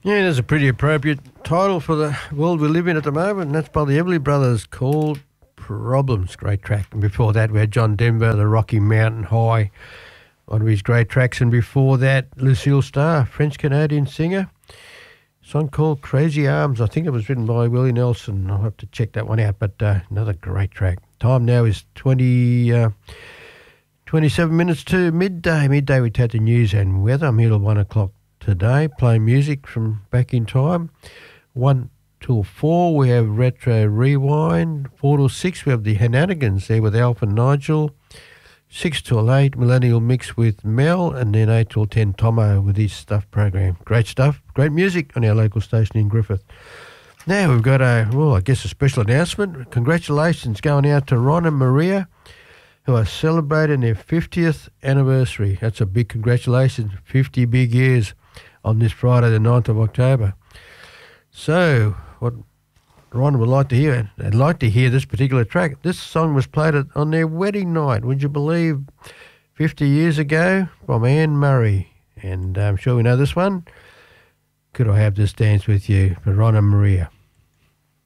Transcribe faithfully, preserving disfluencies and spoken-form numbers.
Yeah, that's a pretty appropriate title for the world we live in at the moment, and that's by the Everly Brothers, called Problems. Great track. And before that, we had John Denver, the Rocky Mountain High, one of his great tracks. And before that, Lucille Starr, French-Canadian singer, song called Crazy Arms. I think it was written by Willie Nelson. I'll have to check that one out, but uh, another great track. Time now is twenty, uh, twenty-seven minutes to midday. Midday, we take the news and weather. I'm here till one o'clock today, playing music from back in time. One till four, we have Retro Rewind. Four till six, we have the Hananigans there with Alf and Nigel. Six till eight, Millennial Mix with Mel. And then eight till ten, Tomo with his Stuff program. Great stuff, great music on our local station in Griffith. Now we've got a, well, I guess a special announcement. Congratulations going out to Ron and Maria, who are celebrating their fiftieth anniversary. That's a big congratulations, fifty big years on this Friday, the ninth of October. So, what Ron would like to hear, they'd like to hear this particular track. This song was played on their wedding night, would you believe, fifty years ago, from Anne Murray. And I'm sure we know this one. Could I Have This Dance With You, for Ron and Maria.